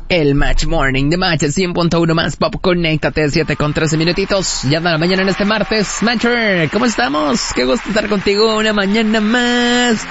El Match Morning de Match 100.1 más Pop. Conéctate, 7 con 13 minutitos. Ya de la mañana en este martes. Matcher, ¿cómo estamos? Qué gusto estar contigo una mañana más.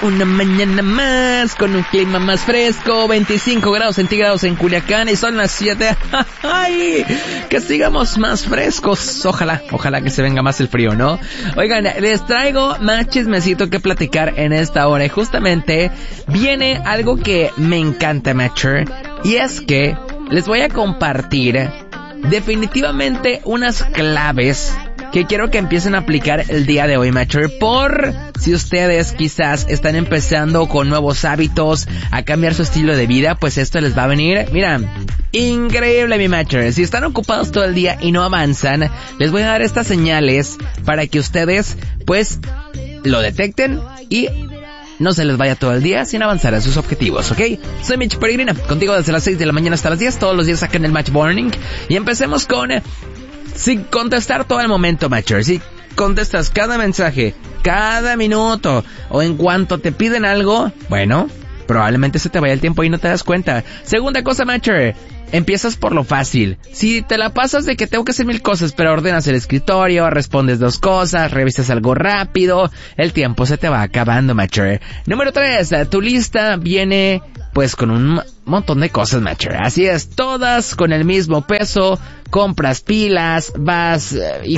Con un clima más fresco. 25 grados centígrados en Culiacán y son las 7. ¡Ay! Que sigamos más frescos. Ojalá que se venga más el frío, ¿no? Oigan, les traigo más chismecito que platicar en esta hora. Y justamente viene algo que me encanta, Matcher. Y es que les voy a compartir definitivamente unas claves que quiero que empiecen a aplicar el día de hoy, Matcher. Por si ustedes quizás están empezando con nuevos hábitos, a cambiar su estilo de vida, pues esto les va a venir, mira, increíble, mi Matcher. Si están ocupados todo el día y no avanzan, les voy a dar estas señales para que ustedes, pues, lo detecten y no se les vaya todo el día sin avanzar a sus objetivos, ¿ok? Soy Mitch Peregrina, contigo desde las 6 de la mañana hasta las 10, todos los días acá en el Match Morning. Y empecemos con, sin contestar todo el momento, Matcher. Si contestas cada mensaje, cada minuto, o en cuanto te piden algo, bueno, probablemente se te vaya el tiempo y no te das cuenta. Segunda cosa, Matcher. Empiezas por lo fácil. Si te la pasas de que tengo que hacer 1000 cosas, pero ordenas el escritorio, respondes 2 cosas, revisas algo rápido, el tiempo se te va acabando, Matcher. Número 3, tu lista viene pues con un montón de cosas, Matcher. Así es, todas con el mismo peso. Compras pilas, vas,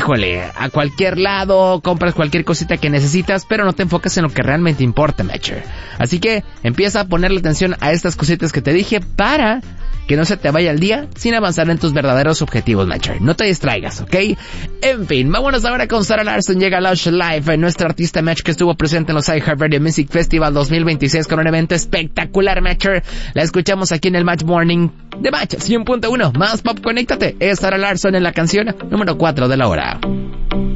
a cualquier lado, compras cualquier cosita que necesitas, pero no te enfocas en lo que realmente importa, Matcher. Así que empieza a ponerle atención a estas cositas que te dije para que no se te vaya el día sin avanzar en tus verdaderos objetivos, Matcher. No te distraigas, ¿ok? En fin, vámonos ahora con Sarah Larsson. Llega Lush Live, nuestra artista Match que estuvo presente en los iHeartRadio Music Festival 2026 con un evento espectacular, Matcher. La escuchamos aquí en el Match Morning de Match 100.1 más Pop. Conéctate. Es Sarah Larsson en la canción número 4 de la hora.